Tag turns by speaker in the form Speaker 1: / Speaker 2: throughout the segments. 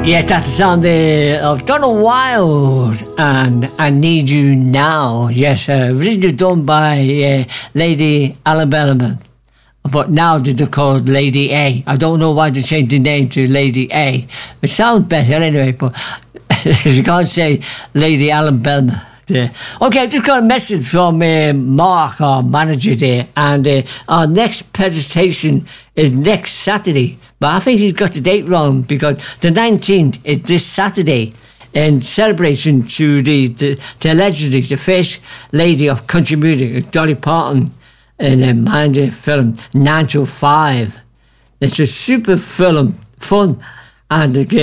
Speaker 1: Yes, that's the sound of Donald Wild and I Need You Now. Yes, originally done by Lady Alabama, but now they're called Lady A. I don't know why they changed the name to Lady A. It sounds better anyway, but you can't say Lady Alabama. Okay, I just got a message from Mark, our manager there, and our next presentation is next Saturday. But I think he's got the date wrong because the 19th is this Saturday in celebration to the legendary, the first lady of country music, Dolly Parton, in the Mandy film 9 to 5. It's a super film, fun, and the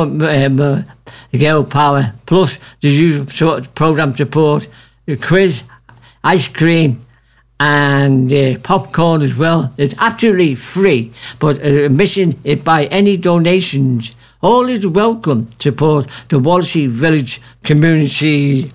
Speaker 1: girl power, plus the usual program support, the quiz, ice cream, and popcorn as well. It's absolutely free, but admission is by any donations. All is welcome to support the Wallasey Village Community,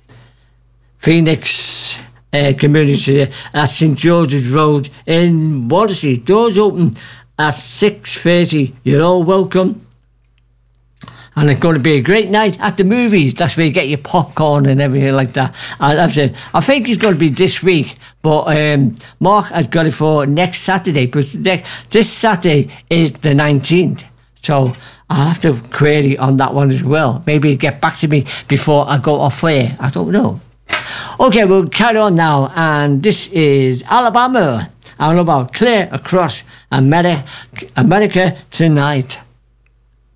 Speaker 1: Phoenix Community at St George's Road in Wallasey. Doors open at 6:30. You're all welcome. And it's going to be a great night at the movies. That's where you get your popcorn and everything like that. That's it. I think it's going to be this week, but Mark has got it for next Saturday. But this Saturday is the 19th. So I'll have to query on that one as well. Maybe get back to me before I go off air. I don't know. Okay, we'll carry on now. And this is Alabama. I don't know about Clear Across America Tonight.